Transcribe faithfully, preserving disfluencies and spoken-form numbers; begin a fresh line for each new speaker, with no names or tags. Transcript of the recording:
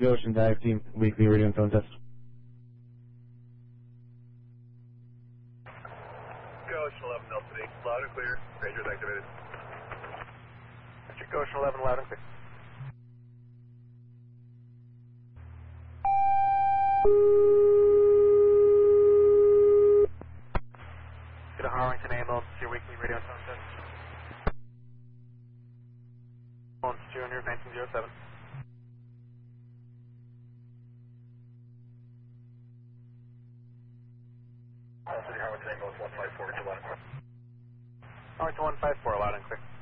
Goshen Dive Team, weekly radio and phone test.
Goshen eleven Delta eight, loud and clear, Rangers activated.
Mister Goshen eleven, loud and clear. Get a Harlington ambulance, your weekly radio and phone test. Ambulance Junior, nineteen oh seven.
City Harlington ambulance one five four, July.
Harlington one five four, loud and clear.